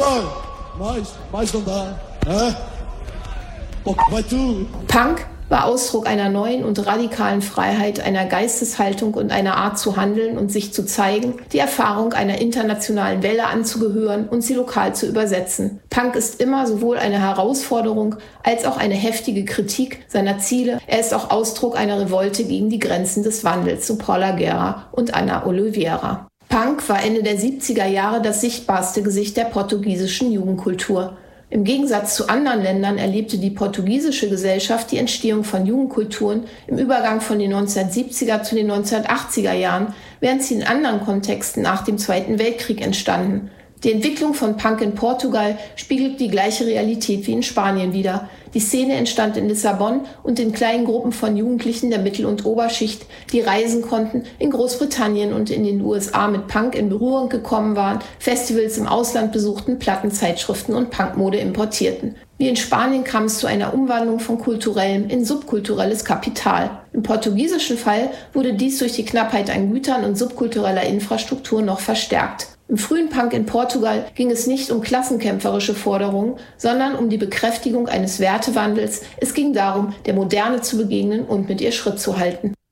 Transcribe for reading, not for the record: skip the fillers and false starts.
Punk war Ausdruck einer neuen und radikalen Freiheit, einer Geisteshaltung und einer Art zu handeln und sich zu zeigen, die Erfahrung einer internationalen Welle anzugehören und sie lokal zu übersetzen. Punk ist immer sowohl eine Herausforderung als auch eine heftige Kritik seiner Ziele. Er ist auch Ausdruck einer Revolte gegen die Grenzen des Wandels, so Paula Guerra und Ana Oliveira. Punk war Ende der 70er Jahre das sichtbarste Gesicht der portugiesischen Jugendkultur. Im Gegensatz zu anderen Ländern erlebte die portugiesische Gesellschaft die Entstehung von Jugendkulturen im Übergang von den 1970er zu den 1980er Jahren, während sie in anderen Kontexten nach dem Zweiten Weltkrieg entstanden. Die Entwicklung von Punk in Portugal spiegelt die gleiche Realität wie in Spanien wider. Die Szene entstand in Lissabon und in kleinen Gruppen von Jugendlichen der Mittel- und Oberschicht, die reisen konnten, in Großbritannien und in den USA mit Punk in Berührung gekommen waren, Festivals im Ausland besuchten, Plattenzeitschriften und Punkmode importierten. Wie in Spanien kam es zu einer Umwandlung von kulturellem in subkulturelles Kapital. Im portugiesischen Fall wurde dies durch die Knappheit an Gütern und subkultureller Infrastruktur noch verstärkt. Im frühen Punk in Portugal ging es nicht um klassenkämpferische Forderungen, sondern um die Bekräftigung eines Wertewandels. Es ging darum, der Moderne zu begegnen und mit ihr Schritt zu halten.